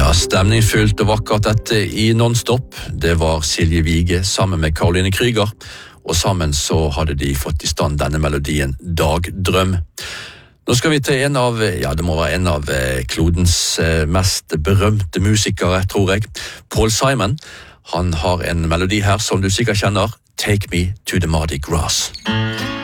Stemningsfullt og vakkert dette i non-stop. Det var Silje Vige sammen med Karoline Krüger, og sammen så hadde de fått i stand denne melodien Dagdrøm. Nå skal vi til det må være en av klodens mest berømte musikere, tror jeg. Paul Simon. Han har en melodi her som du sikkert kjenner, Take Me to the Mardi Gras.